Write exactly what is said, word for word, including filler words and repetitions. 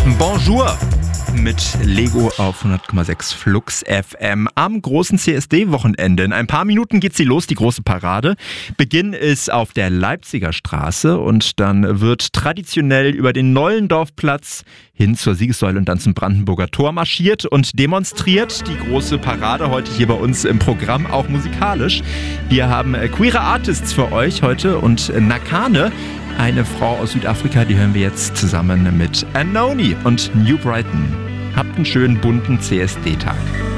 Bonjour mit Lego auf hundert Komma sechs Flux F M am großen C S D-Wochenende. In ein paar Minuten geht sie los, die große Parade. Beginn ist auf der Leipziger Straße und dann wird traditionell über den Nollendorfplatz hin zur Siegessäule und dann zum Brandenburger Tor marschiert und demonstriert. Die große Parade heute hier bei uns im Programm, auch musikalisch. Wir haben queere Artists für euch heute und Nakane, eine Frau aus Südafrika, die hören wir jetzt zusammen mit Anoni und New Brighton. Habt einen schönen bunten C S D-Tag.